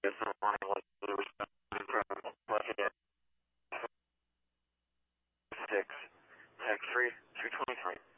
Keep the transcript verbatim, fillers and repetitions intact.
Yes, I'm on one six, tax free, two twenty-three.